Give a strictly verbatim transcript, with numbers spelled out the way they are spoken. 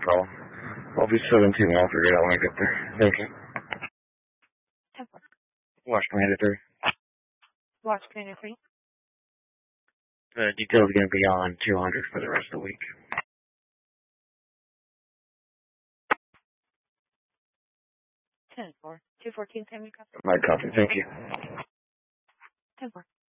call. I'll be seventeen. I'll figure it out when I get there. Thank you. ten four. Watch Commander three. Watch Commander three. The details are going to be on two hundred for the rest of the week. ten four. two fourteen, Sammy Copy. My copy. Thank you. ten four.